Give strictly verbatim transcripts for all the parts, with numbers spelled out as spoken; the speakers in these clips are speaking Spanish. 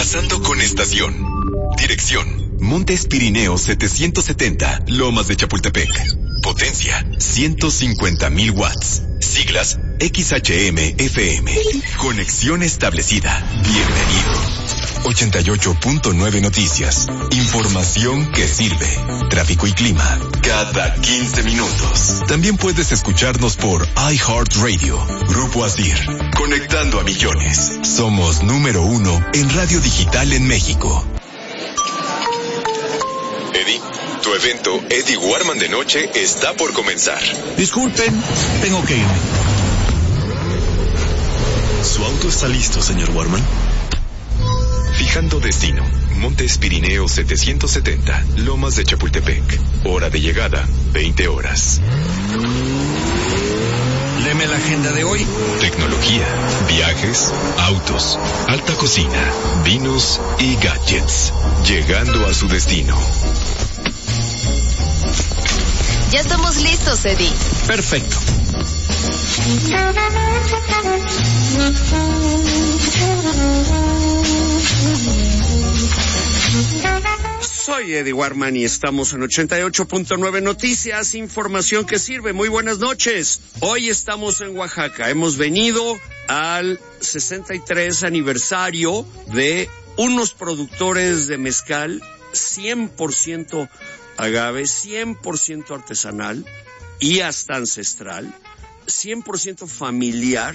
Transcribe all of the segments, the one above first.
pasando con estación. Dirección: Montes Pirineos setecientos setenta, Lomas de Chapultepec. Potencia: ciento cincuenta mil watts. Siglas: X H M F M. Conexión establecida. Bienvenido. ochenta y ocho punto nueve Noticias. Información que sirve. Tráfico y clima cada quince minutos. También puedes escucharnos por iHeartRadio. Grupo Asir. Conectando a millones. Somos número uno en radio digital en México. Eddie, tu evento Eddie Warman de noche está por comenzar. Disculpen, tengo que irme. ¿Su auto está listo, señor Warman? Fijando destino: Montes Pirineos setecientos setenta, Lomas de Chapultepec. Hora de llegada: veinte horas. Léeme la agenda de hoy. Tecnología, viajes, autos, alta cocina, vinos y gadgets. Llegando a su destino. Ya estamos listos, Eddie. Perfecto. Soy Eddie Warman y estamos en ochenta y ocho punto nueve Noticias, información que sirve. Muy buenas noches. Hoy estamos en Oaxaca. Hemos venido al sesenta y tres aniversario de unos productores de mezcal cien por ciento agave, cien por ciento artesanal y hasta ancestral, cien por ciento familiar.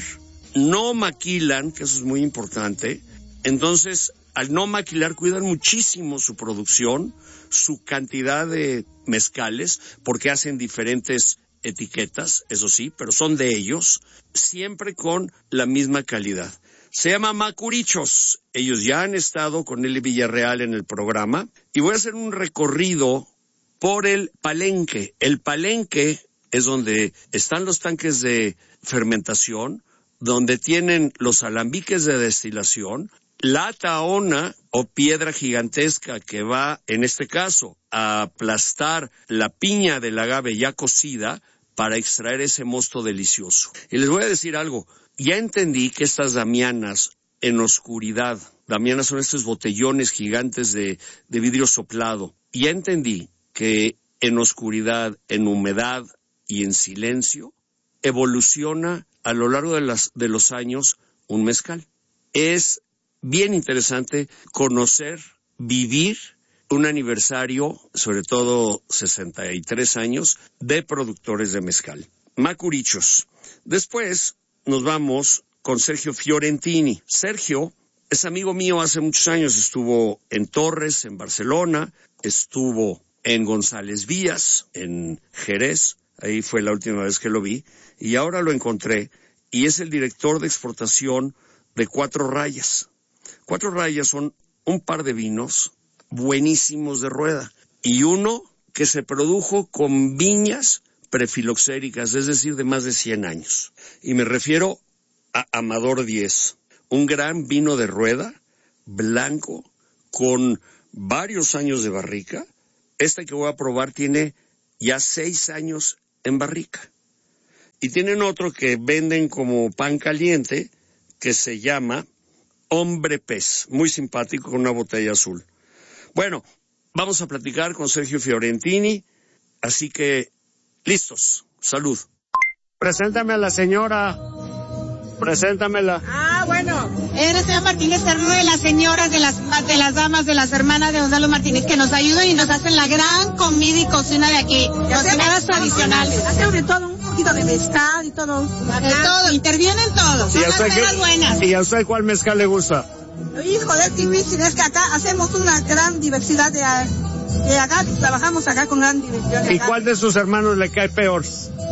No maquilan, que eso es muy importante. Entonces, al no maquilar, cuidan muchísimo su producción, su cantidad de mezcales, porque hacen diferentes etiquetas, eso sí, pero son de ellos, siempre con la misma calidad. Se llama Macurichos. Ellos ya han estado con Eli Villarreal en el programa y voy a hacer un recorrido por el Palenque. El Palenque es donde están los tanques de fermentación, donde tienen los alambiques de destilación, la taona o piedra gigantesca que va, en este caso, a aplastar la piña del agave ya cocida para extraer ese mosto delicioso. Y les voy a decir algo, ya entendí que estas damianas en oscuridad, damianas son estos botellones gigantes de, de vidrio soplado, ya entendí que en oscuridad, en humedad y en silencio, evoluciona a lo largo de, las, de los años un mezcal. Es bien interesante conocer, vivir un aniversario, sobre todo sesenta y tres años, de productores de mezcal. Macurichos. Después nos vamos con Sergio Fiorentini. Sergio es amigo mío hace muchos años, estuvo en Torres, en Barcelona, estuvo en González Vías, en Jerez, ahí fue la última vez que lo vi, y ahora lo encontré, y es el director de exportación de Cuatro Rayas. Cuatro Rayas son un par de vinos buenísimos de rueda, y uno que se produjo con viñas prefiloxéricas, es decir, de más de cien años. Y me refiero a Amador diez, un gran vino de rueda, blanco, con varios años de barrica. Este que voy a probar tiene ya seis años en barrica. Y tienen otro que venden como pan caliente, que se llama Hombre Pez, muy simpático, con una botella azul. Bueno, vamos a platicar con Sergio Fiorentini, así que, listos, salud. Preséntame a la señora, preséntamela. Ah, bueno, eres señor Martínez, es una de las señoras, de las, de las damas, de las hermanas de Gonzalo Martínez, que nos ayudan y nos hacen la gran comida y cocina de aquí, cocinadas tradicionales. Hacemos de todo, un poquito de mezcal y todo. De todo, intervienen todos, son las cosas buenas. ¿Y a usted cuál mezcal le gusta? Hijo, es difícil, es que acá hacemos una gran diversidad de, de acá, trabajamos acá con gran diversidad. ¿Y cuál de sus hermanos le cae peor?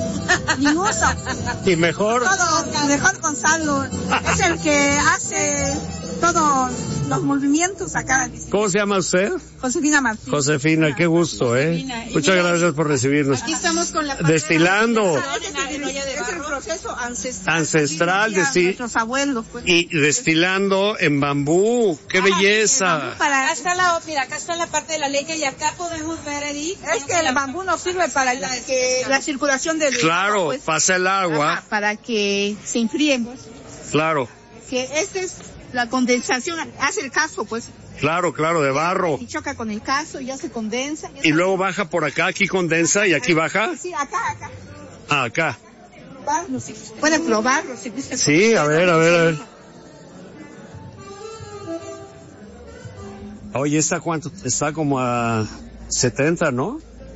Mimosa. ¿Y mejor? Todo, mejor Gonzalo. Es el que hace todos los movimientos acá. ¿Cómo se llama usted? Josefina Martínez. Josefina, qué gusto, ¿eh? Muchas gracias por recibirnos. Aquí estamos con la destilando. Es el proceso ancestral. Ancestral, de nuestros abuelos. Pues. Y destilando en bambú. ¡Qué ah, belleza! Bambú para... Acá está la, mira, acá está la parte de la leche y acá podemos ver, Edith. Es que el bambú nos sirve para la, que, la circulación del Claro, agua, pues. pasa el agua. Ajá, para que se enfríen. Claro. porque esta es la condensación, hace el caso, pues. Claro, claro, de barro. Y choca con el caso, ya se condensa. Ya y luego baja por acá, aquí condensa y aquí baja. Sí, acá, acá. Ah, acá. Probarlo, si puede probarlo, si gusta. Sí, a ver, a ver, a ver. Oye, ¿está cuánto? Está como a setenta, ¿no?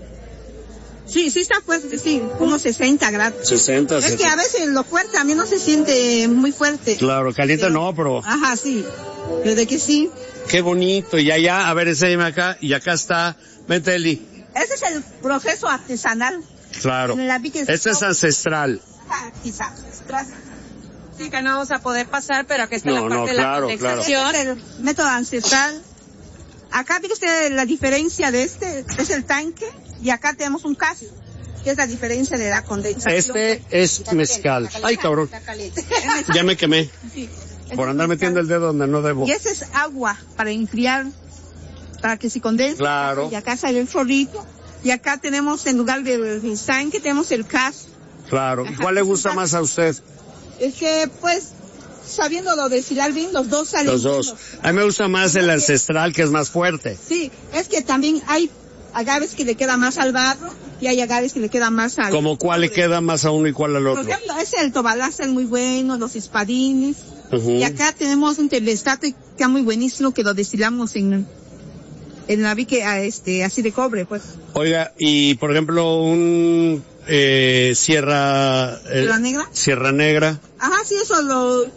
Sí, sí está fuerte, sí, unos sesenta grados. sesenta, Es que a veces lo fuerte a mí no se siente muy fuerte. Claro, caliente pero, no, pero... Ajá, sí, pero de que sí. Qué bonito, y allá, a ver, enséñame acá, y acá está, vente Eli. Ese es el proceso artesanal. Claro, este es ancestral. Ajá, quizá, ancestral. Sí, que no vamos a poder pasar, pero que está No, la parte no, de claro, la claro. condensación. El método ancestral. Acá ve usted la diferencia de este, es el tanque, y acá tenemos un caso, que es la diferencia de la condensación. Este es mezcal. Ay, cabrón. Ya me quemé. Sí. Por andar metiendo el dedo donde no debo. Y ese es agua para enfriar, para que se condense. Claro. Y acá sale el chorrito. Y acá tenemos, en lugar del tanque, tenemos el caso. Claro. ¿Y cuál le gusta más a usted? Es que, pues, sabiéndolo destilar bien, los dos salen. Los dos. buenos. A mí me gusta más el ancestral, que es más fuerte. Sí, es que también hay agaves que le queda más al barro y hay agaves que le queda más al... ¿Como cuál le queda más a uno y cuál al Por otro? ejemplo, ese el tobalasa es muy bueno, los espadines. Uh-huh. Y acá tenemos un telestato que está muy buenísimo, que lo destilamos en, en la vique, este, así de cobre, pues. Oiga, y por ejemplo, un eh, Sierra... Eh, ¿Sierra Negra? Sierra Negra. Ajá, sí, eso lo...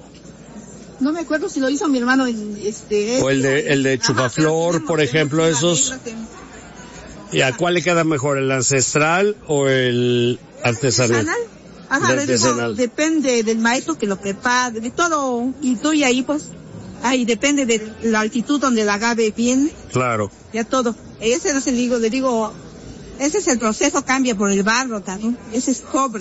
No me acuerdo si lo hizo mi hermano en este... O el de, el de Ajá, Chupaflor, tenemos, por ejemplo, tenemos esos. Sierra Negra, tenemos. ¿Y a cuál le queda mejor, el ancestral o el artesanal? Ajá, De le digo, artesanal. depende del maestro que lo prepare, de todo, y tú y ahí pues, ahí depende de la altitud donde el agave viene, Claro. ya todo. Ese no se le digo, le digo, ese es el proceso, cambia por el barro también, ese es cobre,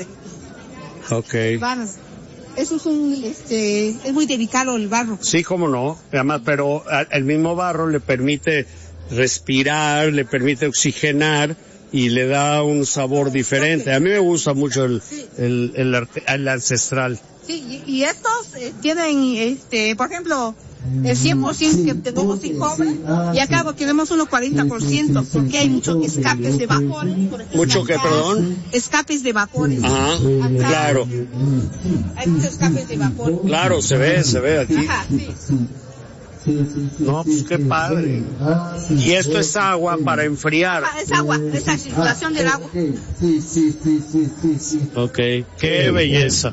Ok. barro. Eso es un, este, es muy delicado el barro. Sí, cómo no. Además, pero a- el mismo barro le permite respirar, le permite oxigenar y le da un sabor diferente. A mí me gusta mucho el, el, el, arte- el ancestral. Sí, y, y estos eh, tienen, este, por ejemplo, el cien por ciento que tenemos sin cobre, y acá tenemos uno cuarenta por ciento, porque hay muchos escapes de vapores. por ejemplo, ¿Mucho qué, acá, perdón? Escapes de vapores. Ajá, Acá claro. Hay muchos escapes de vapor. Claro, se ve, se ve aquí. Ajá, sí. No, pues qué padre. Y esto es agua para enfriar. Ah, es agua, es la circulación del agua. Ok, qué belleza.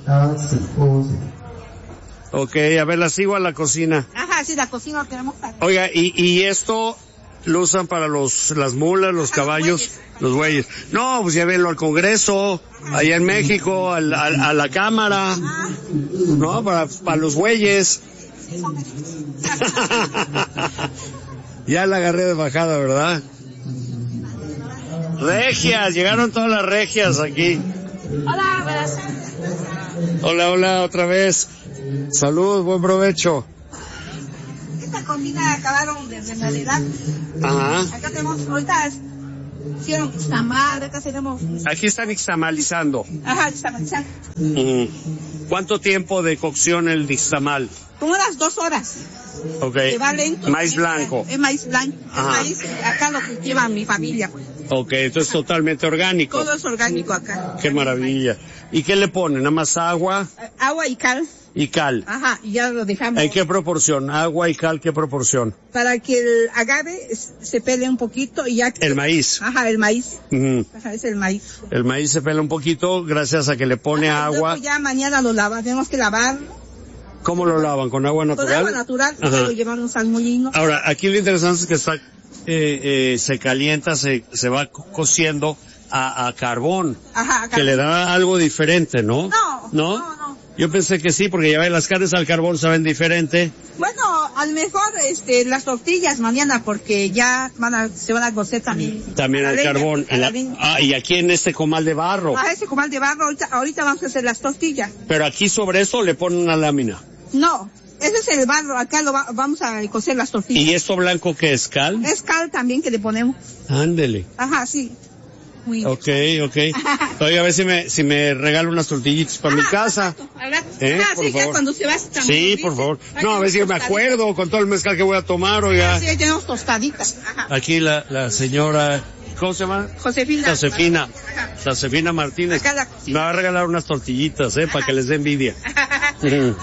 Ok, a ver, la sigo a la cocina. Ajá, sí, la cocina tenemos para... Oiga, y, y esto lo usan para los, las mulas, los caballos, los bueyes. No, pues llévenlo al Congreso, allá en México, al, al- a la Cámara, no, para, para los bueyes. Ya la agarré de bajada, ¿verdad? Regias, llegaron todas las regias aquí. Hola, buenas. Hola, hola, otra vez. Salud, buen provecho. Esta comida acabaron de realidad. Ajá. Acá tenemos, ahorita es- hicieron tamal, acá tenemos... Aquí están nixtamalizando. Ajá, tamal. Ujú. ¿Cuánto tiempo de cocción el nixtamal? Como unas dos horas. Ok. Que va lento. Maíz blanco. Es maíz blanco. Es Ajá. maíz, acá lo que lleva mi familia, pues. Ok, entonces totalmente orgánico. Todo es orgánico acá. Qué maravilla. ¿Y qué le ponen? ¿Nada más agua Eh, Agua y cal. y cal? Ajá, y ya lo dejamos. ¿En qué proporción? ¿Agua y cal qué proporción? Para que el agave es- se pele un poquito y ya... que- El maíz. Ajá, el maíz. Ujú. Ajá, es el maíz. El maíz se pela un poquito gracias a que le pone Ajá, y agua. luego ya mañana lo lava, tenemos que lavar ¿Cómo lo lavan? ¿Con agua con natural? agua natural, y Ajá. lo llevamos al molino. Ahora, aquí lo interesante es que está, eh, eh, se calienta, se, se va co- cociendo a, a carbón, Ajá, acá. que le da algo diferente, ¿no? No, ¿No? no, no. Yo pensé que sí, porque ya ven, las carnes al carbón saben diferente. Bueno, a lo mejor este, las tortillas mañana porque ya van a, se van a cocer también. También A al la leña, carbón. a en la la- leña. ah, y aquí en este comal de barro. Ah, ese comal de barro, ahorita, ahorita vamos a hacer las tortillas. Pero aquí sobre eso le ponen una lámina. No, ese es el barro, acá lo va- vamos a cocer las tortillas. ¿Y esto blanco qué es? ¿Cal? Es cal también que le ponemos. Ándele. Ajá, sí. Muy bien. Ok, ok. Oiga, a ver si me, si me regala unas tortillitas para mi casa. ¿Eh? Ah, Por sí, ya favor. cuando se va. Sí, por favor. No, a ver si me acuerdo con todo el mezcal que voy a tomar, oiga. Sí, tenemos tostaditas. Ajá. Aquí la, la señora, ¿cómo se llama? Josefina. Josefina. Josefina Martínez. Acá la- Me va a regalar unas tortillitas, eh, para que les dé envidia. Sí.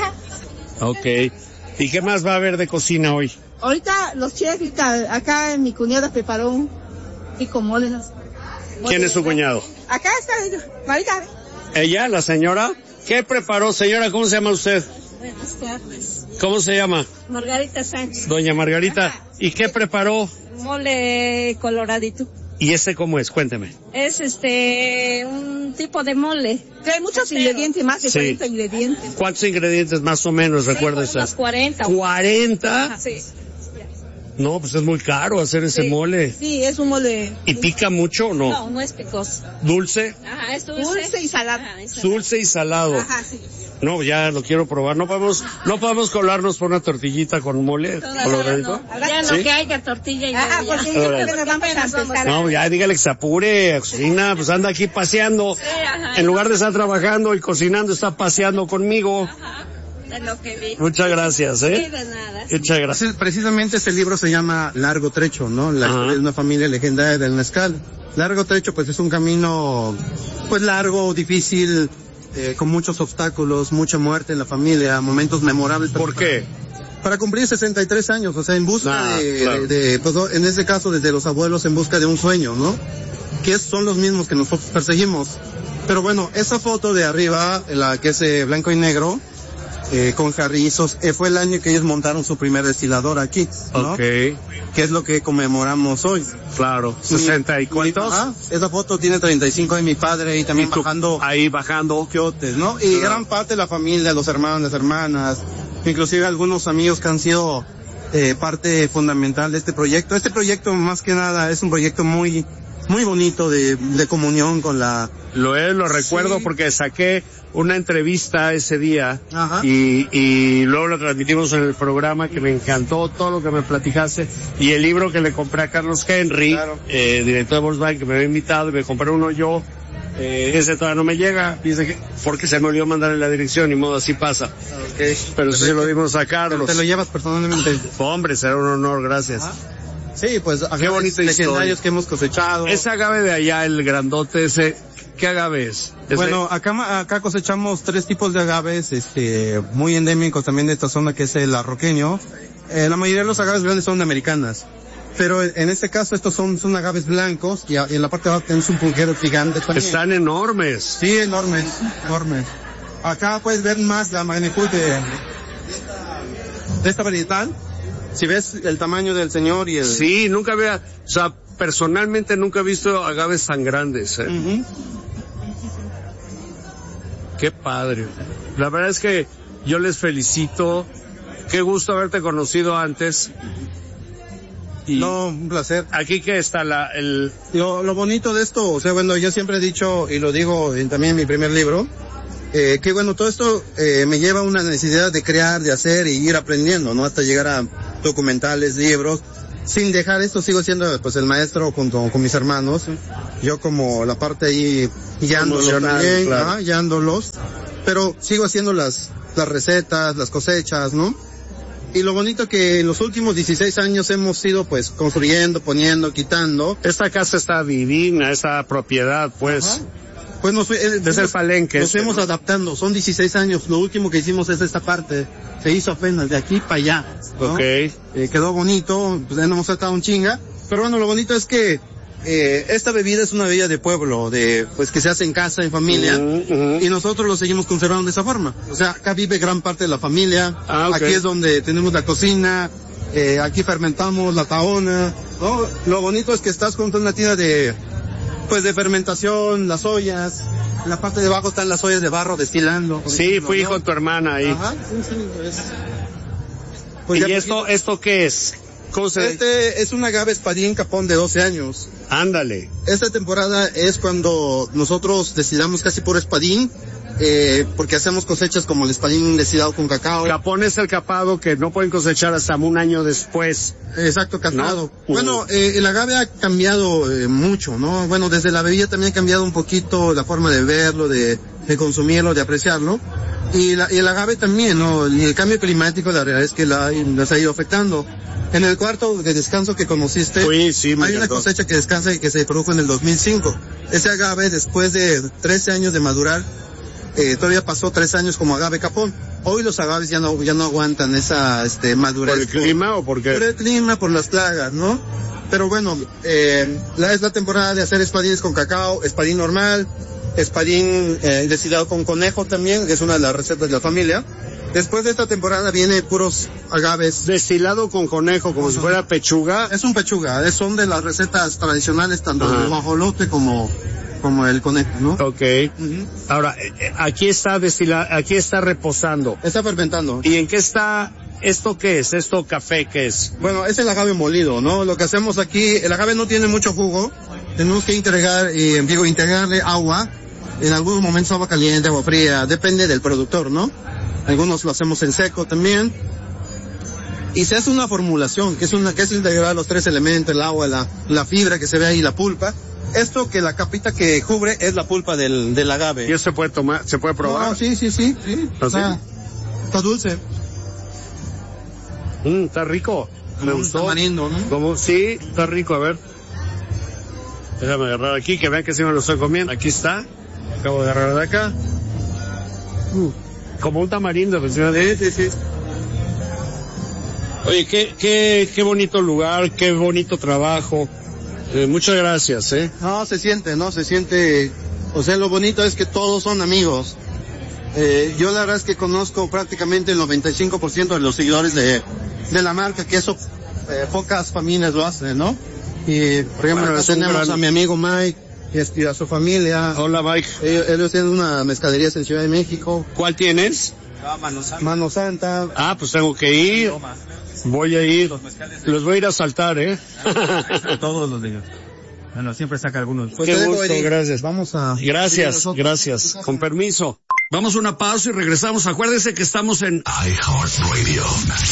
Ok. ¿Y qué más va a haber de cocina hoy? Ahorita los chefs, ahorita, acá mi cuñada preparó un rico mole. ¿No? ¿Quién es su cuñado? Acá está, Marita. ¿Ella, la señora? ¿Qué preparó, señora? ¿Cómo se llama usted? Buenas tardes. ¿Cómo se llama? Margarita Sánchez. Doña Margarita. ¿Y qué preparó? Mole coloradito. ¿Y ese cómo es? Cuénteme. Es este un tipo de mole. Trae muchos Pero- ingredientes, más de Sí. cuarenta ingredientes. ¿Cuántos ingredientes más o menos, recuerda Sí, unos esa? cuarenta. ¿cuarenta? Sí. No, pues es muy caro hacer ese Sí. mole. Sí, es un mole ¿Y pica mucho o no? No, no es picoso. ¿Dulce? Ajá, es dulce. dulce y salado. Ajá, es salado. Dulce y salado. Ajá, sí. No, ya lo quiero probar. No podemos, no podemos colarnos por una tortillita con mole Todavía coloradito. no. Ya ¿Sí? lo que haya tortilla y Ajá, media. porque Órale. siempre nos vamos a empezar. No, ya dígale que se apure, cocina, pues anda aquí paseando. Sí, ajá. En lugar de estar trabajando y cocinando, está paseando conmigo. Ajá, de lo que vi. Muchas gracias, Sí, ¿eh? de nada. Muchas gracias. Precis- Precisamente este libro se llama Largo Trecho, ¿no? La Ajá. historia de una familia legendaria del mezcal. Largo Trecho, pues es un camino, pues largo, difícil, eh, con muchos obstáculos, mucha muerte en la familia, momentos memorables. ¿Por qué? Para cumplir sesenta y tres años, o sea, en busca Ah, de, claro. de, de, pues, en este caso desde los abuelos en busca de un sueño, ¿no? Que es- son los mismos que nosotros perseguimos. Pero bueno, esa foto de arriba, la que es eh, blanco y negro, eh, con jarrizos, eh, fue el año que ellos montaron su primer destilador aquí, ¿no? Ok, Que es lo que conmemoramos hoy. claro. ¿sesenta y cuántos? Ajá, esa foto tiene treinta y cinco de mi padre y también Y tú, bajando ahí bajando. quiotes, ¿no? Y gran parte de la familia, los hermanos, las hermanas, inclusive algunos amigos que han sido eh, parte fundamental de este proyecto. Este proyecto más que nada es un proyecto muy, muy bonito de, de comunión con la... Lo es, lo recuerdo Sí. porque saqué una entrevista ese día Ajá. y, y luego lo transmitimos en el programa, que me encantó todo lo que me platicaste, y el libro que le compré a Carlos Henry, Claro. eh, director de Volkswagen, que me había invitado, y me compré uno yo, eh, ese todavía no me llega, dice que, porque se me olvidó mandarle la dirección, y modo así pasa. Pero sí se lo dimos a Carlos. Te lo llevas personalmente. Hombre, será un honor, gracias. Sí, pues Qué bonita agaves legendarios historia. que hemos cosechado. Ese agave de allá, el grandote ese, ¿qué agave es? ¿Es Bueno, acá, ma- acá cosechamos tres tipos de agaves, este, muy endémicos también de esta zona, que es el arroqueño. Eh, la mayoría de los agaves grandes son de americanas. Pero en este caso estos son, son agaves blancos y, a- y en la parte de abajo tenemos un pulquero gigante de- también. están enormes. Sí, enormes, enormes. Acá puedes ver más la magnitud de, de esta varietal. Si ves el tamaño del señor y el... Sí, nunca había, o sea, personalmente nunca he visto agaves tan grandes, ¿eh? Ujú. Qué padre. La verdad es que yo les felicito. Qué gusto haberte conocido antes. Y No, un placer. aquí que está la, el, Lo, lo bonito de esto, o sea, bueno, yo siempre he dicho, y lo digo en, también en mi primer libro, eh, que bueno, todo esto eh, me lleva a una necesidad de crear, de hacer y ir aprendiendo, ¿no? Hasta llegar a documentales, libros. Sin dejar esto, sigo siendo pues el maestro junto con mis hermanos. Yo como la parte ahí guiándolos Emocional, también, claro. ajá, guiándolos. Pero sigo haciendo las, las recetas, las cosechas, ¿no? Y lo bonito que en los últimos dieciséis años hemos ido pues construyendo, poniendo, quitando. esta casa está divina, esa propiedad, pues. Ajá. Pues nos, fui- eh, Es el palenque. nos este, fuimos ¿no? adaptando, son dieciséis años, lo último que hicimos es esta parte, se hizo apenas de aquí para allá, ¿no? Ok. Eh, quedó bonito, pues ya no hemos tratado un chinga, pero bueno, lo bonito es que eh, esta bebida es una bebida de pueblo, de pues que se hace en casa, en familia, Ujú, ujú. y nosotros lo seguimos conservando de esa forma. O sea, acá vive gran parte de la familia, Ah, ok. aquí es donde tenemos la cocina, eh, aquí fermentamos la tahona, ¿no? Lo bonito es que estás con una tienda de, pues de fermentación, las ollas, en la parte de abajo están las ollas de barro destilando. por Sí, ejemplo, fui ¿no? con tu hermana ahí. Ajá, sí, sí, pues. Pues ¿Y ya esto, esto qué es? ¿Cómo se...? Este es un agave espadín capón de doce años. Ándale. Esta temporada es cuando nosotros destilamos casi por espadín, eh, porque hacemos cosechas como el espadín deshilado con cacao. Capón es el capado que no pueden cosechar hasta un año después. Exacto, castrado. ¿No? Bueno, eh, el agave ha cambiado eh, mucho, ¿no? Bueno, desde la bebida también ha cambiado un poquito la forma de verlo, de, de consumirlo, de apreciarlo. Y, la, y el agave también, ¿no? Y el cambio climático, la realidad es que la, nos ha ido afectando. En el cuarto de descanso que conociste, Uy, sí, me hay una encantó. cosecha que descansa y que se produjo en el dos mil cinco. Ese agave, después de trece años de madurar, eh, todavía pasó tres años como agave capón. Hoy los agaves ya no, ya no aguantan esa, este, madurez. ¿Por el clima o por qué? Por el clima, por las plagas, ¿no? Pero bueno, eh, la, es la temporada de hacer espadines con cacao, espadín normal, espadín eh, deshilado con conejo también, que es una de las recetas de la familia. Después de esta temporada viene puros agaves. Destilado con conejo, como si fuera pechuga. Es un pechuga, es, son de las recetas tradicionales, tanto Ajá. el guajolote como, como el conejo, ¿no? Ok. Uh-huh. Ahora, eh, aquí está destilado, aquí está reposando. Está fermentando. ¿Y en qué está? ¿Esto qué es? ¿Esto café qué es? Bueno, es el agave molido, ¿no? Lo que hacemos aquí, el agave no tiene mucho jugo. Tenemos que integrar, eh, digo, integrarle agua. En algunos momentos agua caliente, agua fría, depende del productor, ¿no? Algunos lo hacemos en seco también. Y se hace una formulación, que es una, que es integrar los tres elementos, el agua, la, la fibra que se ve ahí, la pulpa. Esto que la capita que cubre es la pulpa del, del agave. ¿Y eso se puede tomar, se puede probar? No, sí, sí, sí, sí. ¿Ah, Está, sí? está dulce. Mm, está rico. Me Mm, gustó. tamarindo, ¿no? Como, sí, está rico, a ver. Déjame agarrar aquí, que vean que sí me lo estoy comiendo. Aquí está. Acabo de agarrar de acá. Uh, como un tamarindo. Pues, Sí, sí, sí. Oye, qué, qué, qué bonito lugar, qué bonito trabajo. Eh, muchas gracias, ¿eh? No, se siente, ¿no? Se siente, o sea, lo bonito es que todos son amigos. Eh, yo la verdad es que conozco prácticamente el noventa y cinco por ciento de los seguidores de, de la marca, que eso eh, pocas familias lo hacen, ¿no? Y, por ejemplo, Bueno, acá es un tenemos gran- a mi amigo Mike y a, y a su familia. Hola, Mike. Ellos, ellos tienen una mezcalería en Ciudad de México. ¿Cuál tienes? Mano Santa. Ah, pues tengo que ir. Voy a ir. Los voy a ir a saltar, ¿eh? Todos los días. Bueno, siempre saca algunos. Pues Qué te dejo, gusto, Eric. gracias. Vamos a... Gracias, gracias. Con permiso. Vamos a una pausa y regresamos. Acuérdense que estamos en iHeartRadio.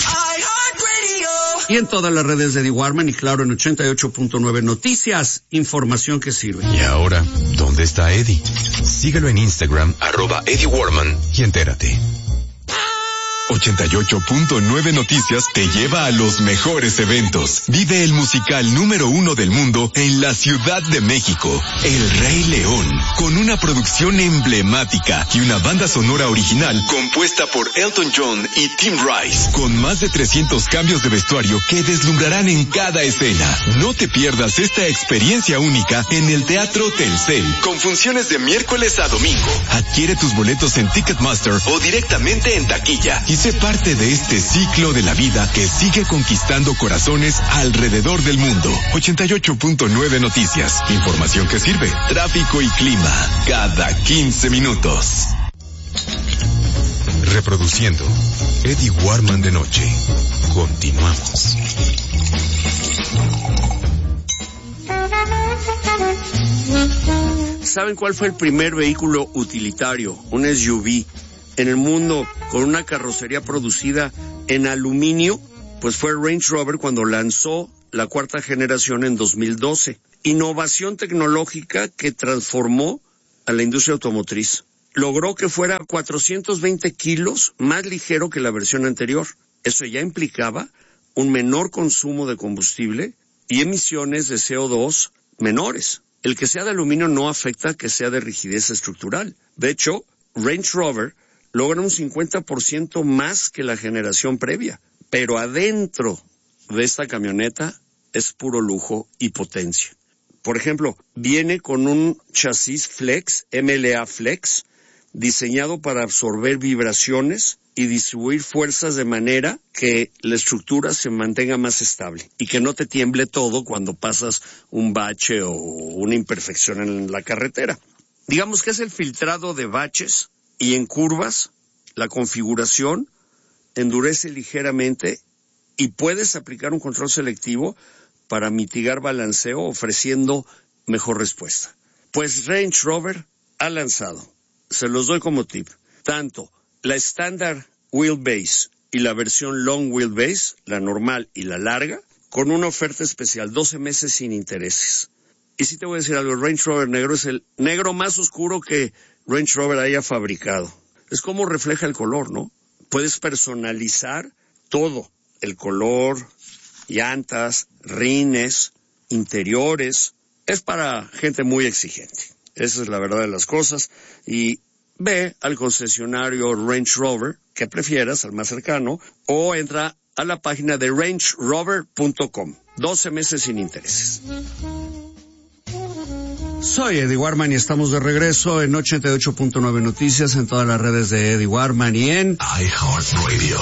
y en todas las redes de Eddie Warman y claro en ochenta y ocho punto nueve Noticias, información que sirve. Y ahora, ¿dónde está Eddie? Síguelo en Instagram, arroba Eddie Warman, y entérate. ochenta y ocho punto nueve Noticias te lleva a los mejores eventos. Vive el musical número uno del mundo en la Ciudad de México, El Rey León, con una producción emblemática y una banda sonora original compuesta por Elton John y Tim Rice, con más de trescientos cambios de vestuario que deslumbrarán en cada escena. No te pierdas esta experiencia única en el Teatro Telcel, con funciones de miércoles a domingo. Adquiere tus boletos en Ticketmaster o directamente en taquilla y sé parte de este ciclo de la vida que sigue conquistando corazones alrededor del mundo. ochenta y ocho punto nueve Noticias. Información que sirve. Tráfico y clima. Cada quince minutos. Reproduciendo Eddie Warman de noche. Continuamos. ¿Saben cuál fue el primer vehículo utilitario, un S U V, en el mundo con una carrocería producida en aluminio? Pues fue Range Rover cuando lanzó la cuarta generación en dos mil doce. Innovación tecnológica que transformó a la industria automotriz. Logró que fuera cuatrocientos veinte kilos más ligero que la versión anterior. Eso ya implicaba un menor consumo de combustible y emisiones de C O dos menores. El que sea de aluminio no afecta que sea de rigidez estructural. De hecho, Range Rover logra un cincuenta por ciento más que la generación previa. Pero adentro de esta camioneta es puro lujo y potencia. Por ejemplo, viene con un chasis Flex, M L A Flex, diseñado para absorber vibraciones y distribuir fuerzas de manera que la estructura se mantenga más estable y que no te tiemble todo cuando pasas un bache o una imperfección en la carretera. Digamos que es el filtrado de baches y en curvas la configuración endurece ligeramente y puedes aplicar un control selectivo para mitigar balanceo ofreciendo mejor respuesta. Pues Range Rover ha lanzado se los doy como tip. Tanto la Standard Wheelbase y la versión Long Wheelbase, la normal y la larga, con una oferta especial, doce meses sin intereses. Y sí te voy a decir algo, el Range Rover negro es el negro más oscuro que Range Rover haya fabricado. Es como refleja el color, ¿no? Puedes personalizar todo, el color, llantas, rines, interiores. Es para gente muy exigente. Esa es la verdad de las cosas. Y ve al concesionario Range Rover que prefieras, al más cercano, o entra a la página de range rover punto com. doce meses sin intereses. Soy Eddie Warman y estamos de regreso en ochenta y ocho punto nueve Noticias, en todas las redes de Eddie Warman y en iHeartRadio.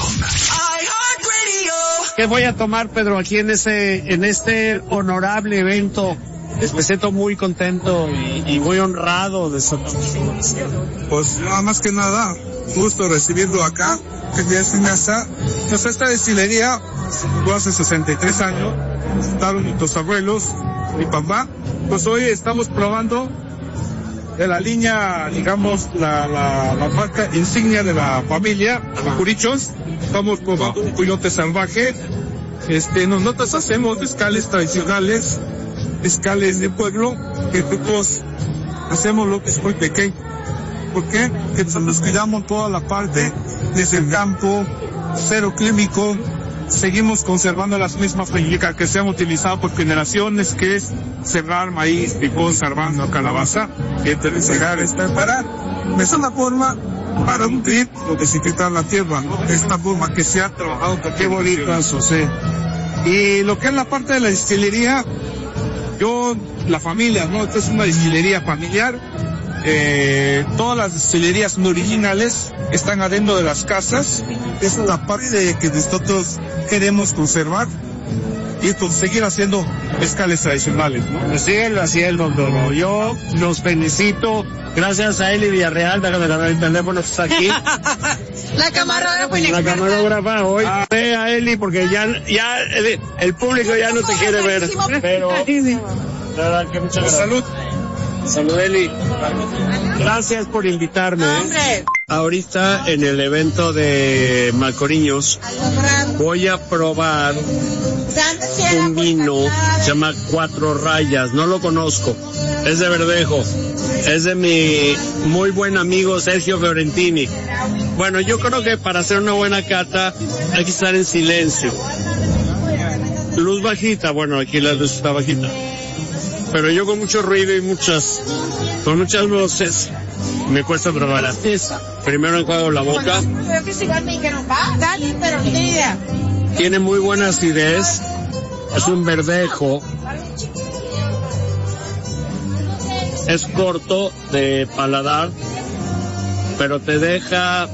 ¿Qué voy a tomar, Pedro, aquí en este, en este honorable evento? Me siento muy contento y, y muy honrado de estar. Pues nada más que nada, gusto recibirlo acá, que ya es en casa. Pues esta destilería, yo hace sesenta y tres años, estaban mis abuelos, mi papá. Pues hoy estamos probando de la línea, digamos, la, la, la marca insignia de la familia, Curichos. Estamos probando un coyote salvaje. Este, nosotros hacemos mezcales tradicionales, mezcales de pueblo, que nosotros hacemos lo que es muy pequeño. ¿Por qué? Porque nosotros cuidamos toda la parte desde el campo, cero químico, seguimos conservando las mismas técnicas que se han utilizado por generaciones, que es sembrar maíz, frijol, garbanzo, calabaza, y entregar, preparar. Es una forma para nutrir o desinfectar la tierra, ¿no? Esta forma que se ha trabajado. Qué bonito eso, sí. Y lo que es la parte de la destilería, yo, la familia, ¿no? Esta es una destilería familiar. Eh, todas las destilerías no originales están adentro de las casas. Es la parte de que nosotros queremos conservar y conseguir haciendo mezcales tradicionales, ¿no? Síguelo haciendo, doctor. Yo los felicito. Gracias a Eli Villarreal, déjame agarrar el teléfono, está aquí. La camarógrafa. La camarógrafa hoy. Ah. Ve a Eli porque ya, ya el, el público ya no te quiere ver. Pero, verdad que muchas gracias. Salud. Salud, Eli. Gracias por invitarme. ¿eh? Ahorita en el evento de Malcoriños voy a probar un vino, se llama Cuatro Rayas, no lo conozco, es de Verdejo, es de mi muy buen amigo Sergio Fiorentini. Bueno, yo creo que para hacer una buena cata hay que estar en silencio. Luz bajita, bueno, aquí la luz está bajita. Pero yo con mucho ruido y muchas, con muchas voces, me cuesta probar. Primero enjuago la boca. Tiene muy buena acidez. Es un verdejo. Es corto de paladar, pero te deja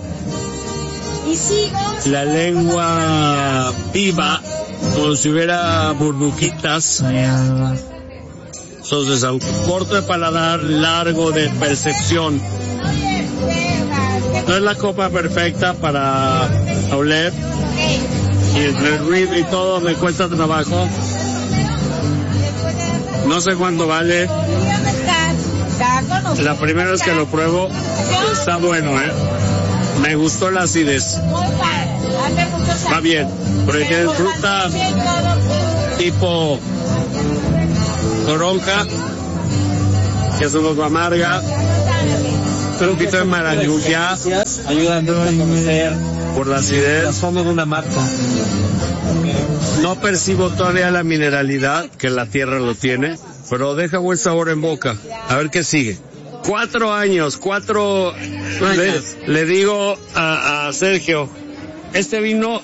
la lengua viva, como si hubiera burbujitas. Entonces, aunque corto de paladar, largo de percepción. No es la copa perfecta para oler. Y entre el ruido y todo me cuesta trabajo. No sé cuánto vale. La primera vez que lo pruebo, está bueno, ¿eh? Me gustó la acidez. Va bien, porque tiene fruta tipo toronja, que es un poco amarga, un poquito de maracuyá, ayudando por la acidez. Somos una marca. No percibo todavía la mineralidad, que la tierra lo tiene, pero deja buen sabor en boca. A ver qué sigue. Cuatro años, cuatro... Le, le digo a, a Sergio, este vino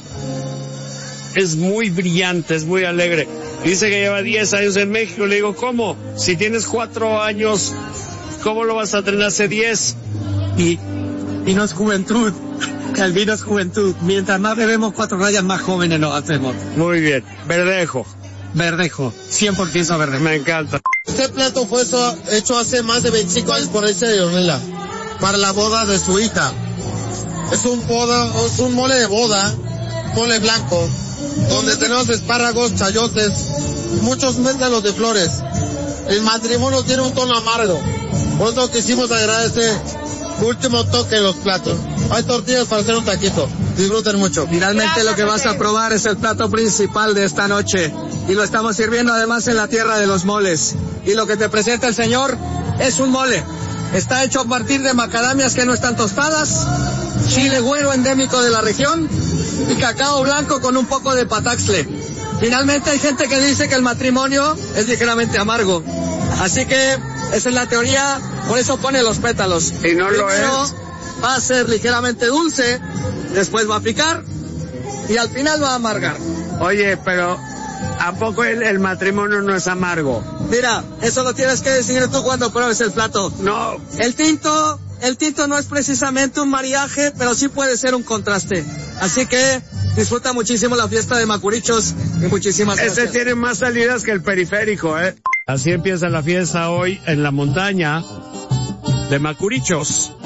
es muy brillante, es muy alegre. Dice que lleva diez años en México. Le digo, ¿cómo? Si tienes cuatro años, ¿cómo lo vas a tener hace diez? Y, y no es juventud. El vino es juventud. Mientras más bebemos Cuatro Rayas, más jóvenes nos hacemos. Muy bien. Verdejo. Verdejo. cien por ciento verdejo. Me encanta. Este plato fue hecho hace más de veinticinco años por ese de Ornella, para la boda de su hija. Es un boda, es un mole de boda, mole blanco, donde tenemos espárragos, chayotes, muchos méndalos de flores. El matrimonio tiene un tono amargo. Por eso quisimos agregar este último toque en los platos. Hay tortillas para hacer un taquito. Disfruten mucho. Finalmente lo que vas a probar es el plato principal de esta noche. Y lo estamos sirviendo además en la tierra de los moles. Y lo que te presenta el señor es un mole. Está hecho a partir de macadamias que no están tostadas, chile güero endémico de la región y cacao blanco con un poco de pataxle. Finalmente hay gente que dice que el matrimonio es ligeramente amargo. Así que esa es la teoría, por eso pone los pétalos. Y no lo Primero es. va a ser ligeramente dulce, después va a picar y al final va a amargar. Oye, pero ¿a poco el, el matrimonio no es amargo? Mira, eso lo tienes que decidir tú cuando pruebes el plato. No. El tinto, el tinto no es precisamente un mariaje, pero sí puede ser un contraste. Así que disfruta muchísimo la fiesta de Macurichos y muchísimas gracias. Ese tiene más salidas que el periférico, ¿eh? Así empieza la fiesta hoy en la montaña de Macurichos.